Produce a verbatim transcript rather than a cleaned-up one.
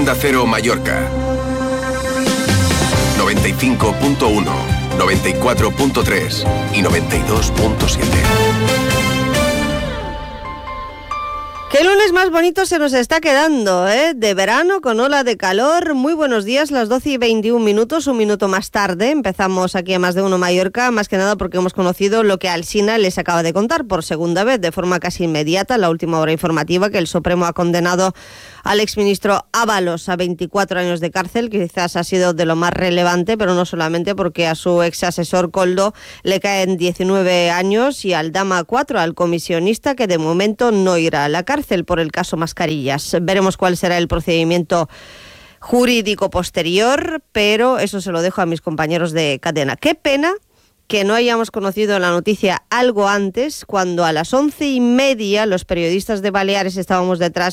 Onda Cero Mallorca. noventa y cinco punto uno, noventa y cuatro punto tres y noventa y dos punto siete. Qué lunes más bonito se nos está quedando, ¿eh? De verano, con ola de calor. Muy buenos días, las doce y veintiún minutos, un minuto más tarde. Empezamos aquí a Más de Uno Mallorca, más que nada porque hemos conocido lo que Alsina les acaba de contar por segunda vez, de forma casi inmediata, la última hora informativa, que el Supremo ha condenado al exministro Ábalos a veinticuatro años de cárcel, que quizás ha sido de lo más relevante, pero no solamente porque a su ex asesor Koldo le caen diecinueve años y al Dama cuatro, al comisionista, que de momento no irá a la cárcel por el caso Mascarillas. Veremos cuál será el procedimiento jurídico posterior, pero eso se lo dejo a mis compañeros de cadena. Qué pena que no hayamos conocido la noticia algo antes, cuando a las once y media los periodistas de Baleares estábamos detrás